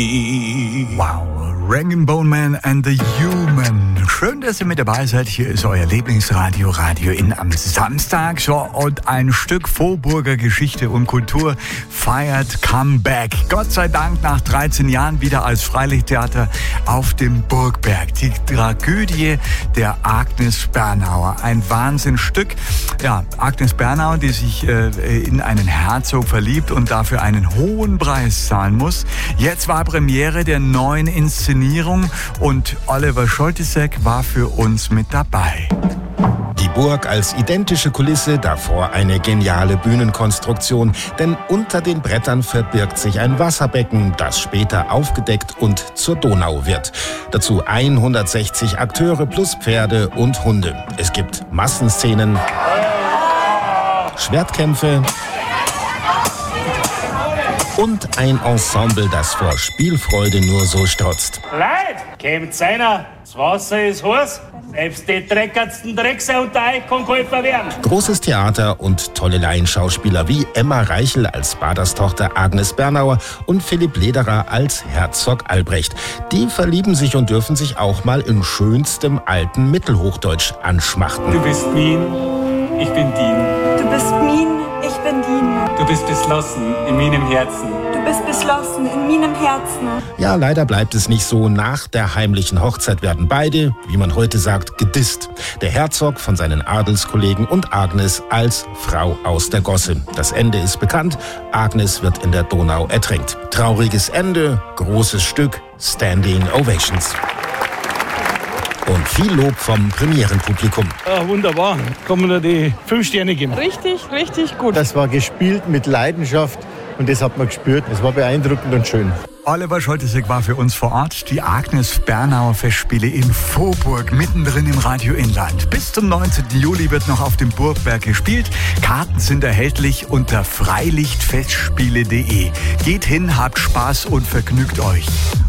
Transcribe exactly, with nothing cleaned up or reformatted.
Wow, Rag and Bone Man and the Human. Schön, dass ihr mit dabei seid. Hier ist euer Lieblingsradio, Radio In am Samstag. So, und ein Stück Vorburger Geschichte und Kultur feiert Comeback. Gott sei Dank nach dreizehn Jahren wieder als Freilichttheater auf dem Burgberg. Die Tragödie der Agnes Bernauer. Ein Wahnsinnstück. Ja, Agnes Bernauer, die sich äh, in einen Herzog verliebt und dafür einen hohen Preis zahlen muss. Jetzt war Premiere der neuen Inszenierung und Oliver Scholtisek war für uns mit dabei. Die Burg als identische Kulisse, davor eine geniale Bühnenkonstruktion, denn unter den Brettern verbirgt sich ein Wasserbecken, das später aufgedeckt und zur Donau wird. Dazu hundertsechzig Akteure plus Pferde und Hunde. Es gibt Massenszenen, Schwertkämpfe und ein Ensemble, das vor Spielfreude nur so strotzt. Leute, kommt's einer, das Wasser ist heiß, selbst die dreckertsten Drecksau unter euch kann geholfen werden. Großes Theater und tolle Laienschauspieler wie Emma Reichel als Baderstochter Agnes Bernauer und Philipp Lederer als Herzog Albrecht. Die verlieben sich und dürfen sich auch mal in schönstem alten Mittelhochdeutsch anschmachten. Du bist Wien, ich bin Dien. Du bist Wien, ich bin Dien. Du bist beschlossen in meinem Herzen. Du bist beschlossen in meinem Herzen. Ja, leider bleibt es nicht so. Nach der heimlichen Hochzeit werden beide, wie man heute sagt, gedisst. Der Herzog von seinen Adelskollegen und Agnes als Frau aus der Gosse. Das Ende ist bekannt. Agnes wird in der Donau ertränkt. Trauriges Ende, großes Stück, Standing Ovations. Und viel Lob vom Premierenpublikum. Ah, wunderbar, kann man da die fünf Sterne geben. Richtig, richtig gut. Das war gespielt mit Leidenschaft und das hat man gespürt. Es war beeindruckend und schön. Oliver Scholtisek war für uns vor Ort. Die Agnes Bernauer Festspiele in Vorburg, mittendrin im Radio Inland. Bis zum neunzehnten Juli wird noch auf dem Burgberg gespielt. Karten sind erhältlich unter freilichtfestspiele punkt de. Geht hin, habt Spaß und vergnügt euch.